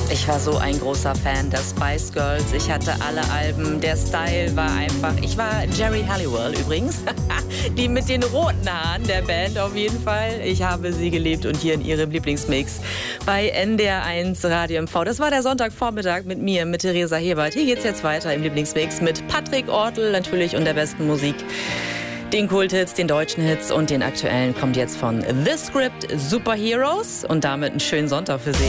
Ich war so ein großer Fan der Spice Girls. Ich hatte alle Alben. Der Style war einfach... Ich war Jerry Halliwell übrigens. Die mit den roten Haaren der Band auf jeden Fall. Ich habe sie geliebt und hier in ihrem Lieblingsmix bei NDR1 Radio MV. Das war der Sonntagvormittag mit mir, mit Theresa Hebert. Hier geht's jetzt weiter im Lieblingsmix mit Patrick Ortel natürlich und der besten Musik. Den Kulthits, den deutschen Hits und den aktuellen kommt jetzt von The Script Superheroes. Und damit einen schönen Sonntag für Sie.